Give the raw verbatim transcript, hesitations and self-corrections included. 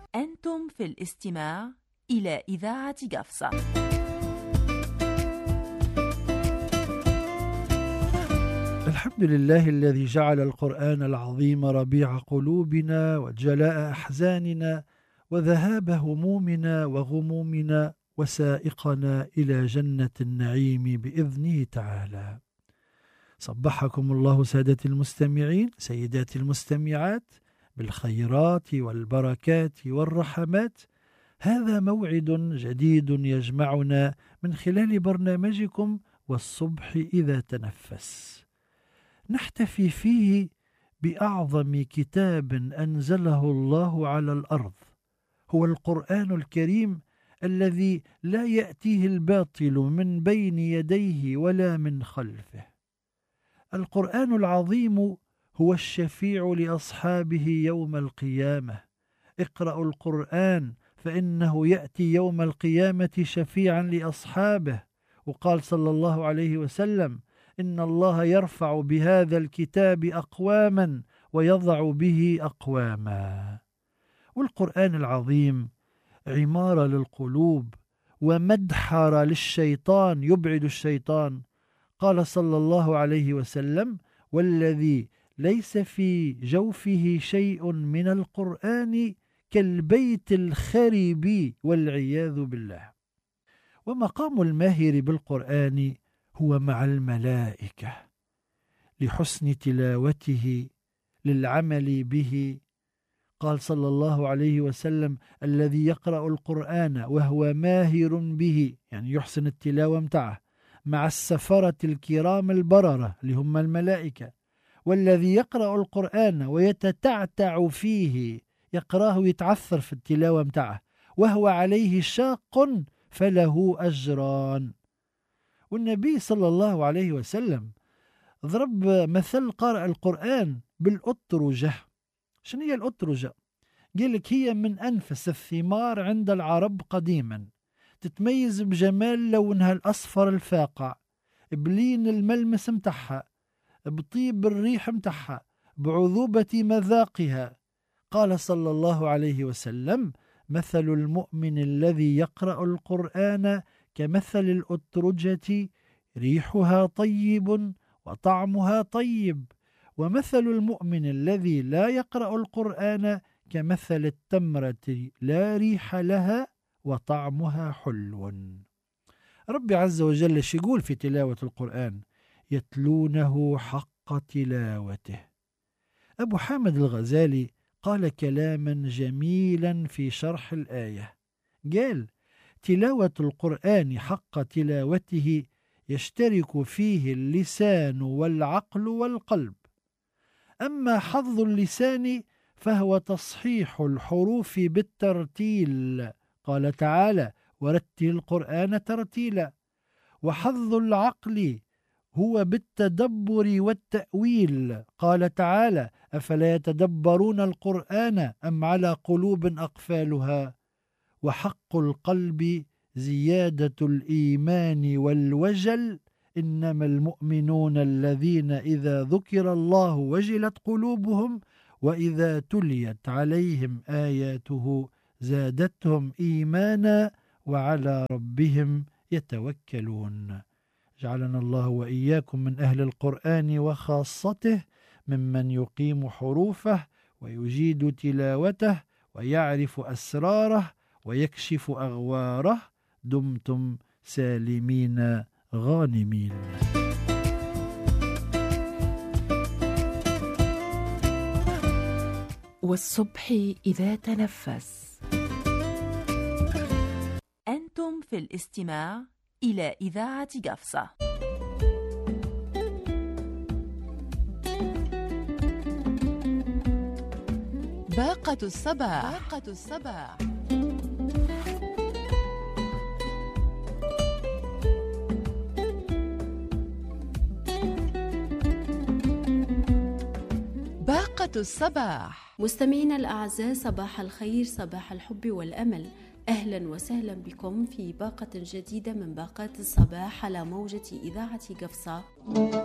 أنتم في الاستماع إلى إذاعة قفصة. الحمد لله الذي جعل القرآن العظيم ربيع قلوبنا وجلاء أحزاننا وذهاب همومنا وغمومنا وسائقنا إلى جنة النعيم بإذنه تعالى. صبحكم الله سادة المستمعين، سيدات المستمعات، بالخيرات والبركات والرحمات. هذا موعد جديد يجمعنا من خلال برنامجكم والصبح إذا تنفس، نحتفي فيه بأعظم كتاب أنزله الله على الأرض، هو القرآن الكريم الذي لا يأتيه الباطل من بين يديه ولا من خلفه. القرآن العظيم هو الشفيع لأصحابه يوم القيامة. اقرأوا القرآن فإنه يأتي يوم القيامة شفيعا لأصحابه. وقال صلى الله عليه وسلم: إن الله يرفع بهذا الكتاب أقواما ويضع به أقواما. والقرآن العظيم عمارة للقلوب ومدحر للشيطان، يبعد الشيطان. قال صلى الله عليه وسلم: والذي ليس في جوفه شيء من القرآن كالبيت الخرب والعياذ بالله. ومقام الماهر بالقرآن هو مع الملائكة لحسن تلاوته، للعمل به. قال صلى الله عليه وسلم: الذي يقرأ القرآن وهو ماهر به، يعني يحسن التلاوة متاعه، مع السفرة الكرام البررة اللي هم الملائكة. والذي يقرأ القرآن ويتتعتع فيه، يقراه ويتعثر في التلاوة متاعه، وهو عليه شاق فله أجران. والنبي صلى الله عليه وسلم ضرب مثل قارئ القرآن بالأطرجة. شنو هي الأطرجة؟ قال لك هي من أنفس الثمار عند العرب قديما، تتميز بجمال لونها الأصفر الفاقع، بلين الملمس متاعها، بطيب الريح متاعها، بعذوبة مذاقها. قال صلى الله عليه وسلم: مثل المؤمن الذي يقرأ القرآن كمثل الأترجة، ريحها طيب وطعمها طيب. ومثل المؤمن الذي لا يقرأ القرآن كمثل التمرة، لا ريح لها وطعمها حلو. ربي عز وجل يقول في تلاوة القرآن: يتلونه حق تلاوته. أبو حامد الغزالي قال كلاما جميلا في شرح الآية، قال: تلاوة القرآن حق تلاوته يشترك فيه اللسان والعقل والقلب. أما حظ اللسان فهو تصحيح الحروف بالترتيل، قال تعالى: ورتل القرآن ترتيلا. وحظ العقل هو بالتدبر والتأويل، قال تعالى: أفلا يتدبرون القرآن أم على قلوب أقفالها. وحق القلب زيادة الإيمان والوجل، إنما المؤمنون الذين إذا ذكر الله وجلت قلوبهم وإذا تليت عليهم آياته زادتهم إيمانا وعلى ربهم يتوكلون. جعلنا الله وإياكم من أهل القرآن وخاصته، ممن يقيم حروفه ويجيد تلاوته ويعرف أسراره ويكشف أغواره. دمتم سالمين غانمين. والصبح إذا تنفس. أنتم في الاستماع إلى إذاعة قفصة. باقة الصباح. باقة الصباح. باقة الصباح. مستمعينا الأعزاء، صباح الخير، صباح الحب والأمل. أهلا وسهلا بكم في باقة جديدة من باقات الصباح على موجة إذاعة قفصة.